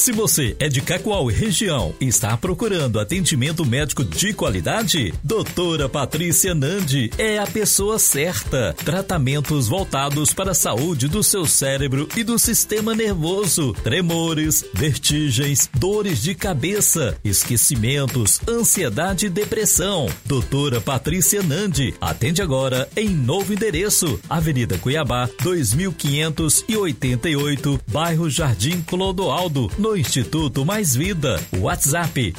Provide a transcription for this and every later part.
Se você é de Cacoal e região e está procurando atendimento médico de qualidade, doutora Patrícia Nandi é a pessoa certa. Tratamentos voltados para a saúde do seu cérebro e do sistema nervoso, tremores, vertigens, dores de cabeça, esquecimentos, ansiedade e depressão. Doutora Patrícia Nandi atende agora em novo endereço, Avenida Cuiabá, 2588, bairro Jardim Clodoaldo, no Instituto Mais Vida. WhatsApp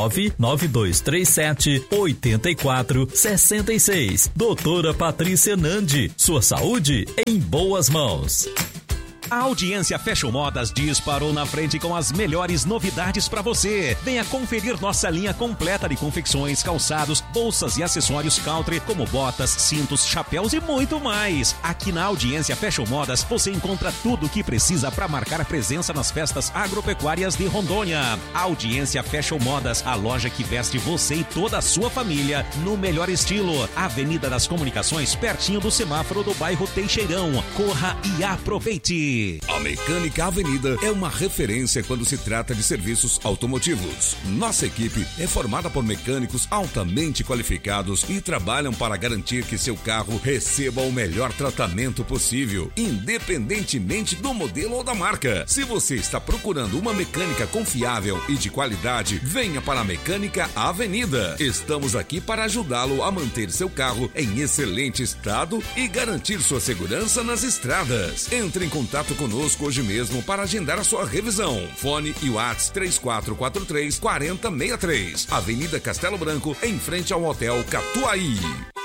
99237-8466. Doutora Patrícia Nandi, sua saúde em boas mãos. A Audiência Fashion Modas disparou na frente com as melhores novidades para você. Venha conferir nossa linha completa de confecções, calçados, bolsas e acessórios country, como botas, cintos, chapéus e muito mais. Aqui na Audiência Fashion Modas você encontra tudo o que precisa para marcar presença nas festas agropecuárias de Rondônia. Audiência Fashion Modas, a loja que veste você e toda a sua família no melhor estilo. Avenida das Comunicações, pertinho do semáforo do bairro Teixeirão. Corra e aproveite! A Mecânica Avenida é uma referência quando se trata de serviços automotivos. Nossa equipe é formada por mecânicos altamente qualificados e trabalham para garantir que seu carro receba o melhor tratamento possível, independentemente do modelo ou da marca. Se você está procurando uma mecânica confiável e de qualidade, venha para a Mecânica Avenida. Estamos aqui para ajudá-lo a manter seu carro em excelente estado e garantir sua segurança nas estradas. Entre em contato conosco hoje mesmo para agendar a sua revisão. Fone e WhatsApp 3443-4063. Avenida Castelo Branco, em frente ao Hotel Catuaí.